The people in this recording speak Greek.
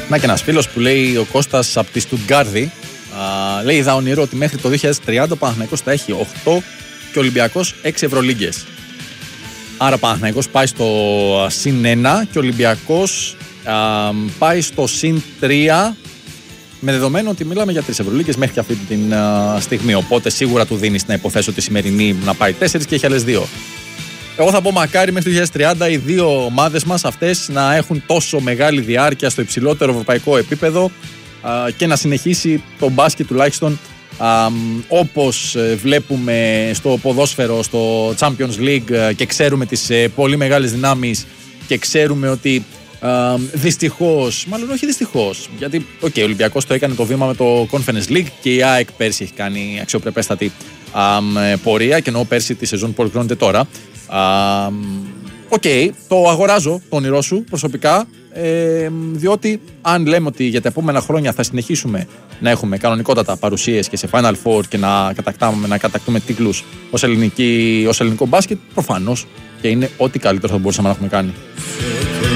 Να και ένας φίλος που λέει, ο Κώστας από τη Στουτγκάρδη, λέει είδα όνειρο ότι μέχρι το 2030 ο Παναθηναϊκός θα έχει 8 και ο Ολυμπιακός 6 Ευρωλίγκες. Άρα ο Παναθηναϊκός πάει στο συν 1 και ο Ολυμπιακός πάει στο συν 3, με δεδομένο ότι μιλάμε για 3 Ευρωλίγκες μέχρι και αυτή τη στιγμή. Οπότε σίγουρα του δίνεις να υποθέσω τη σημερινή να πάει 4 και έχει άλλες 2. Εγώ θα πω μακάρι μέχρι το 2030 οι δύο ομάδες μας αυτές να έχουν τόσο μεγάλη διάρκεια στο υψηλότερο ευρωπαϊκό επίπεδο και να συνεχίσει το μπάσκετ τουλάχιστον όπως βλέπουμε στο ποδόσφαιρο, στο Champions League, και ξέρουμε τις πολύ μεγάλες δυνάμεις και ξέρουμε ότι δυστυχώς, μάλλον όχι δυστυχώς, γιατί ο Ολυμπιακός το έκανε το βήμα με το Conference League και η ΑΕΚ πέρσι έχει κάνει αξιοπρεπέστατη πορεία, και εννοώ πέρσι τη σεζόν που ολοκληρώνεται τώρα. Το αγοράζω το όνειρό σου προσωπικά, διότι αν λέμε ότι για τα επόμενα χρόνια θα συνεχίσουμε να έχουμε κανονικότατα παρουσίες και σε Final Four και να κατακτούμε τίτλους ως ελληνικό μπάσκετ, προφανώς και είναι ό,τι καλύτερο θα μπορούσαμε να έχουμε κάνει.